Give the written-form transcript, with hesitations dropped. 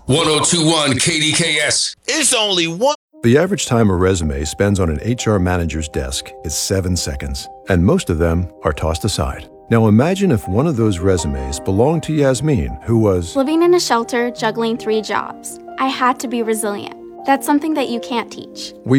1021 KDKS. It's only one. The average time a resume spends on an HR manager's desk is 7 seconds, and most of them are tossed aside. Now imagine if one of those resumes belonged to Yasmin, who was living in a shelter, juggling 3 jobs. I had to be resilient. That's something that you can't teach.